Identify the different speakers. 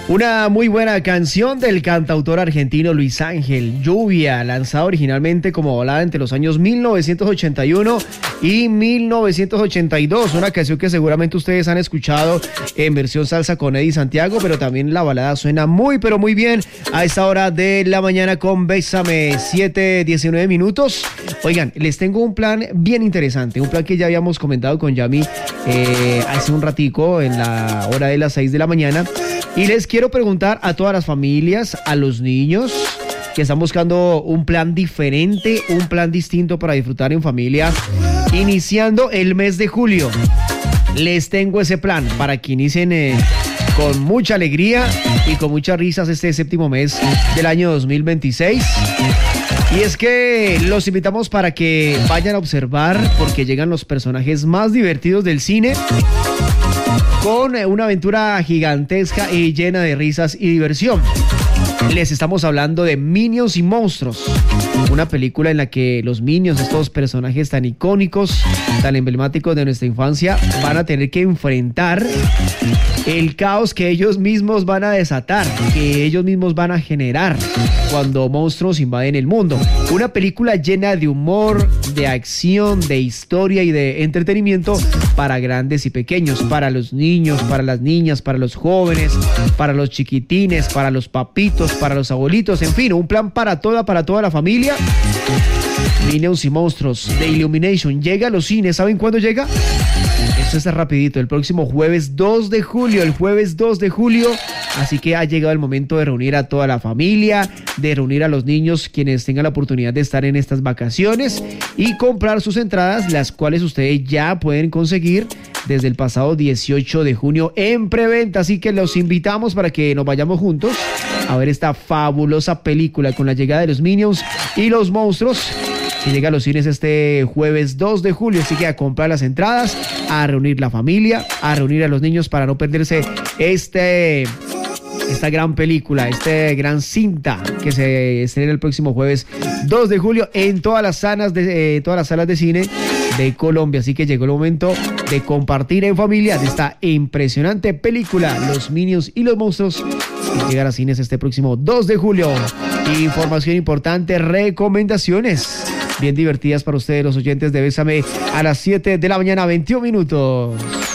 Speaker 1: Una muy buena canción del cantautor argentino Luis Ángel, Lluvia, lanzada originalmente como balada entre los años 1981 y 1982. Una canción que seguramente ustedes han escuchado en versión salsa con Eddie Santiago, pero también la balada suena muy, pero muy bien a esta hora de la mañana con Bésame, 7:19 minutos. Oigan, les tengo un plan bien interesante, un plan que ya habíamos comentado con Yami hace un ratico en la hora de las 6 de la mañana. Y les quiero preguntar a todas las familias, a los niños que están buscando un plan diferente, un plan distinto para disfrutar en familia, iniciando el mes de julio. Les tengo ese plan para que inicien con mucha alegría y con muchas risas este séptimo mes del año 2026. Y es que los invitamos para que vayan a observar, porque llegan los personajes más divertidos del cine, con una aventura gigantesca y llena de risas y diversión. Les estamos hablando de Minions y Monstruos, una película en la que los Minions, estos personajes tan icónicos, tan emblemáticos de nuestra infancia, van a tener que enfrentar el caos que ellos mismos van a desatar, que ellos mismos van a generar cuando monstruos invaden el mundo. Una película llena de humor, de acción, de historia y de entretenimiento para grandes y pequeños, para los niños, para las niñas, para los jóvenes, para los chiquitines, para los papitos, para los abuelitos, en fin, un plan para toda la familia. Minions y Monstruos de Illumination llega a los cines. ¿Saben cuándo llega? Esto está rapidito, el próximo jueves 2 de julio, así que ha llegado el momento de reunir a toda la familia, de reunir a los niños quienes tengan la oportunidad de estar en estas vacaciones y comprar sus entradas, las cuales ustedes ya pueden conseguir desde el pasado 18 de junio en preventa, así que los invitamos para que nos vayamos juntos a ver esta fabulosa película con la llegada de los Minions y los Monstruos, que llega a los cines este jueves 2 de julio, así que a comprar las entradas, a reunir la familia, a reunir a los niños para no perderse esta gran película, esta gran cinta que se estrena el próximo jueves 2 de julio en todas las salas de cine de Colombia. Así que llegó el momento de compartir en familia de esta impresionante película, Los Minions y los Monstruos, que llegará a cines este próximo 2 de julio. Información importante, recomendaciones bien divertidas para ustedes, los oyentes de Bésame, a las 7 de la mañana, 21 minutos.